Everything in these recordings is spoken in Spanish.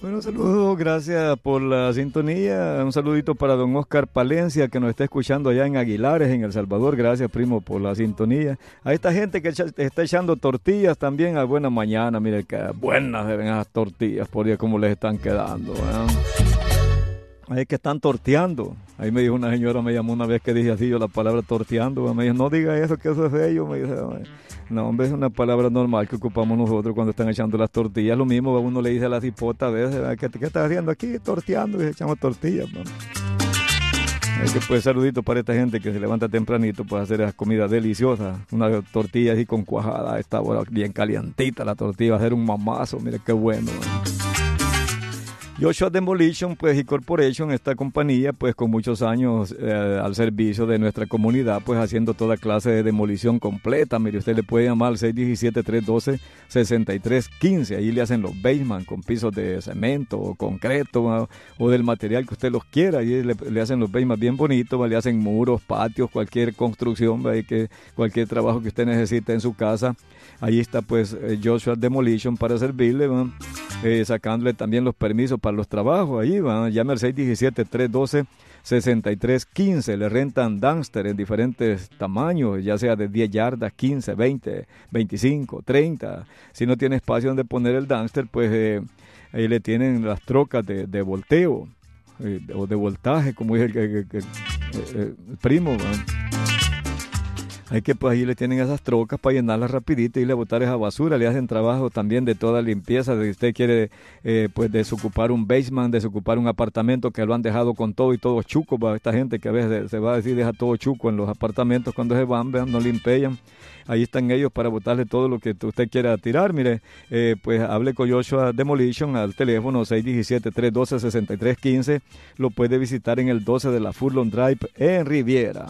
Bueno, saludos, gracias por la sintonía. Un saludito para don Oscar Palencia, que nos está escuchando allá en Aguilares, en El Salvador. Gracias, primo, por la sintonía. A esta gente que está echando tortillas también, a buena mañana. Mire que buenas deben esas tortillas, por Dios, cómo les están quedando. Es que están torteando. Ahí me dijo una señora, me llamó una vez que dije así yo la palabra torteando. Me dijo, no diga eso, que eso es bello. Me dice, no, hombre, es una palabra normal que ocupamos nosotros cuando están echando las tortillas. Lo mismo uno le dice a la cipota a veces, ¿qué estás haciendo aquí? Torteando, y echamos tortillas. ¿No? Es que pues saludito para esta gente que se levanta tempranito para hacer esas comidas deliciosas. Una tortilla así con cuajada, esta hora bien calientita la tortilla, va a ser un mamazo, mire qué bueno. Joshua Demolition pues y Corporation, esta compañía pues con muchos años al servicio de nuestra comunidad, pues haciendo toda clase de demolición completa. Mire, usted le puede llamar al 617-312-6315, ahí le hacen los basement con pisos de cemento o concreto o del material que usted los quiera, ahí le hacen los basement bien bonitos, le hacen muros, patios, cualquier construcción, cualquier trabajo que usted necesite en su casa. Ahí está pues Joshua Demolition para servirle, sacándole también los permisos para los trabajos. Ahí llame al 617-312-6315. Le rentan dumpster en diferentes tamaños, ya sea de 10 yardas, 15, 20, 25, 30. Si no tiene espacio donde poner el dumpster, pues ahí le tienen las trocas de volteo o de voltaje, como dice el primo. Hay que pues ahí le tienen esas trocas para llenarlas rapidito y le botar esa basura. Le hacen trabajo también de toda limpieza. Si usted quiere pues desocupar un basement, desocupar un apartamento que lo han dejado con todo y todo chuco, para esta gente que a veces se va a decir deja todo chuco en los apartamentos cuando se van, vean, no limpian. Ahí están ellos para botarle todo lo que usted quiera tirar. Mire, pues hable con Joshua Demolition al teléfono 617-312-6315. Lo puede visitar en el 12 de la Furlong Drive en Riviera.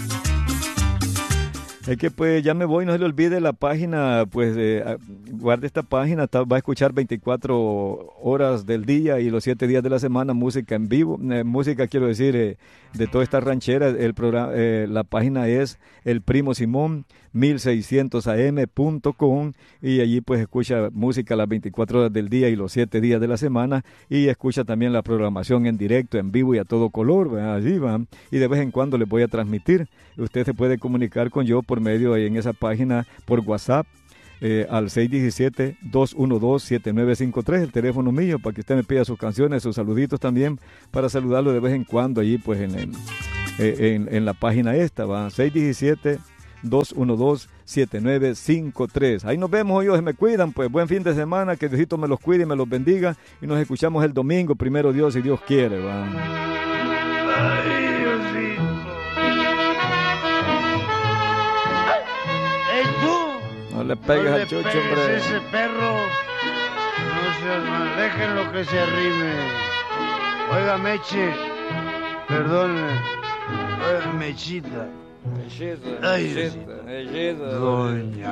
Es que pues ya me voy, no se le olvide la página, pues guarde esta página, va a escuchar 24 horas del día y los 7 días de la semana música en vivo, música quiero decir de toda esta ranchera. El programa, la página es El Primo Simón 1600am.com y allí pues escucha música las 24 horas del día y los 7 días de la semana y escucha también la programación en directo, en vivo y a todo color, allí van, y de vez en cuando les voy a transmitir. Usted se puede comunicar con yo por medio en esa página por WhatsApp al 617-212-7953, el teléfono mío, para que usted me pida sus canciones, sus saluditos también, para saludarlo de vez en cuando allí pues en la página esta, va 617-212-7953. Ahí nos vemos, hoy se me cuidan, pues buen fin de semana, que Diosito me los cuide y me los bendiga, y nos escuchamos el domingo, primero Dios, si Dios quiere, va. Ay, Diosito. ¡Ey, tú! No le pegues al chucho, hombre. Ese perro. No seas mal, déjenlo que se arrime. Oiga, Meche. Perdón. Oiga, Mechita. Belleza, Ay, belleza, belleza. Doña